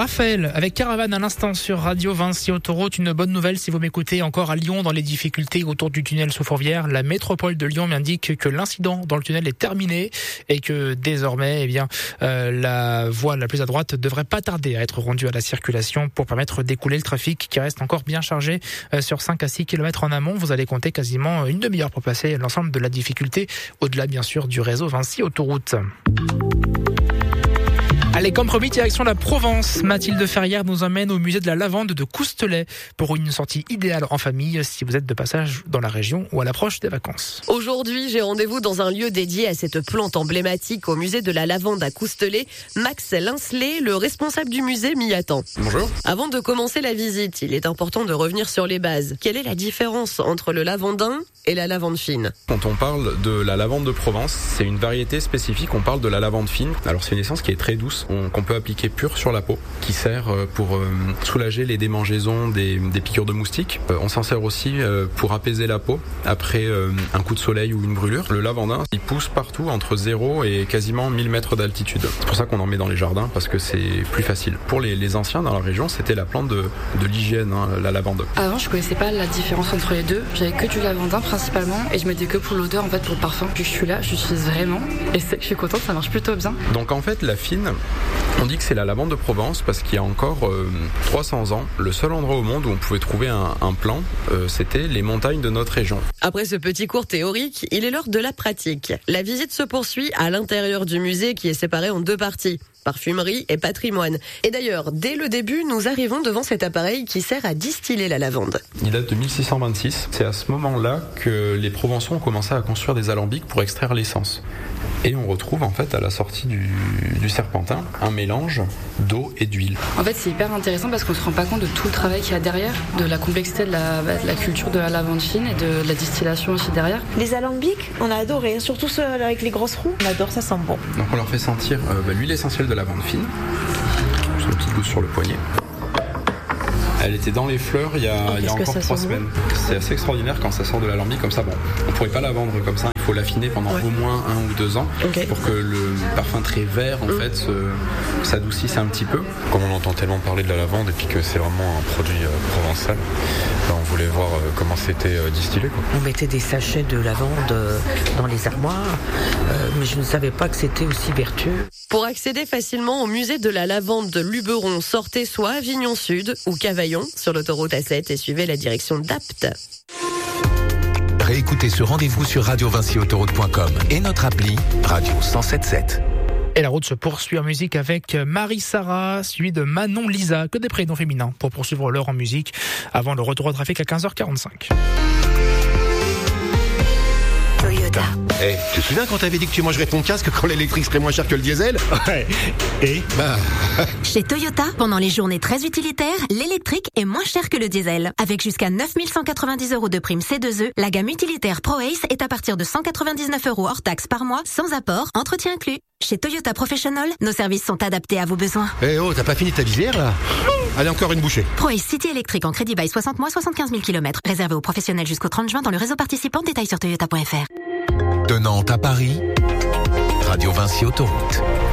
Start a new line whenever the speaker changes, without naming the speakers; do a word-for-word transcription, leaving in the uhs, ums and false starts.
Raphaël, avec Caravane à l'instant sur Radio Vinci Autoroute. Une bonne nouvelle si vous m'écoutez encore à Lyon dans les difficultés autour du tunnel sous Fourvière. La métropole de Lyon m'indique que l'incident dans le tunnel est terminé et que désormais, eh bien, euh, la voie la plus à droite devrait pas tarder à être rendue à la circulation pour permettre d'écouler le trafic qui reste encore bien chargé euh, sur cinq à six kilomètres en amont. Vous allez compter quasiment une demi-heure pour passer l'ensemble de la difficulté au-delà bien sûr du réseau Vinci Autoroute. Allez, comme promis, direction la Provence. Mathilde Ferrière nous emmène au musée de la lavande de Coustelet pour une sortie idéale en famille si vous êtes de passage dans la région ou à l'approche des vacances.
Aujourd'hui, j'ai rendez-vous dans un lieu dédié à cette plante emblématique au musée de la lavande à Coustelet. Max Linsley, le responsable du musée, m'y attend.
Bonjour.
Avant de commencer la visite, il est important de revenir sur les bases. Quelle est la différence entre le lavandin et la lavande fine ?
Quand on parle de la lavande de Provence, c'est une variété spécifique, on parle de la lavande fine. Alors c'est une essence qui est très douce, qu'on peut appliquer pure sur la peau, qui sert pour euh, soulager les démangeaisons des, des piqûres de moustiques. Euh, on s'en sert aussi euh, pour apaiser la peau après euh, un coup de soleil ou une brûlure. Le lavandin, il pousse partout entre zéro et quasiment mille mètres d'altitude. C'est pour ça qu'on en met dans les jardins, parce que c'est plus facile. Pour les, les anciens dans la région, c'était la plante de, de l'hygiène, hein, la lavande.
Avant, je connaissais pas la différence entre les deux. J'avais que du lavandin principalement et je mettais que pour l'odeur, en fait, pour le parfum. Puis je suis là, j'utilise vraiment et c'est que je suis contente, ça marche plutôt bien.
Donc en fait, la fine, on dit que c'est la lavande de Provence parce qu'il y a encore euh, trois cents ans, le seul endroit au monde où on pouvait trouver un, un plant, euh, c'était les montagnes de notre région.
Après ce petit cours théorique, il est l'heure de la pratique. La visite se poursuit à l'intérieur du musée qui est séparé en deux parties. Parfumerie et patrimoine. Et d'ailleurs, dès le début, nous arrivons devant cet appareil qui sert à distiller la lavande.
Il date de mille six cent vingt-six. C'est à ce moment-là que les Provençaux ont commencé à construire des alambics pour extraire l'essence. Et on retrouve en fait à la sortie du, du serpentin un mélange d'eau et d'huile.
En fait, c'est hyper intéressant parce qu'on se rend pas compte de tout le travail qu'il y a derrière, de la complexité de la, de la culture de la lavande fine et de la distillation aussi derrière.
Les alambics, on a adoré, surtout ceux avec les grosses roues. On adore, ça sent bon.
Donc on leur fait sentir euh, bah, l'huile essentielle de lavande fine. J'ai une petite gousse sur le poignet. Elle était dans les fleurs il y a,
oh,
il y a encore trois semaines. Bon. C'est assez extraordinaire quand ça sort de l'alambic comme ça. Bon, on pourrait pas la vendre comme ça. Il faut l'affiner pendant ouais. au moins un ou deux ans okay. pour que le parfum très vert en mmh. fait se, s'adoucisse un petit peu.
Comme on entend tellement parler de la lavande et puis que c'est vraiment un produit euh, provençal, ben, on voulait voir euh, comment c'était euh, distillé, quoi.
On mettait des sachets de lavande euh, dans les armoires, euh, mais je ne savais pas que c'était aussi vertueux.
Pour accéder facilement au musée de la lavande de Luberon, sortez soit Avignon Sud ou Cavaillon sur l'autoroute A sept et suivez la direction d'Apt.
Réécoutez ce rendez-vous sur radio vinci autoroute point com et notre appli Radio cent sept sept.
Et la route se poursuit en musique avec Marie-Sara, suivi de Manon Lisa, que des prénoms féminins pour poursuivre l'heure en musique avant le retour au trafic à quinze heures quarante-cinq.
Toyota. Eh, hey, tu te souviens quand t'avais dit que tu mangerais ton casque quand l'électrique serait moins cher que le diesel ?
Ouais. Et
bah...
Chez Toyota, pendant les journées très utilitaires, l'électrique est moins cher que le diesel. Avec jusqu'à neuf mille cent quatre-vingt-dix euros de prime C deux E, la gamme utilitaire ProAce est à partir de cent quatre-vingt-dix-neuf euros hors taxe par mois, sans apport, entretien inclus. Chez Toyota Professional, nos services sont adaptés à vos besoins.
Eh hey oh, t'as pas fini ta visière là ? Allez, encore une bouchée.
ProAce City électrique en crédit bail soixante mois, soixante-quinze mille kilomètres. Réservé aux professionnels jusqu'au trente juin dans le réseau participant. Détails sur toyota point f r.
De Nantes à Paris, Radio Vinci Autoroute.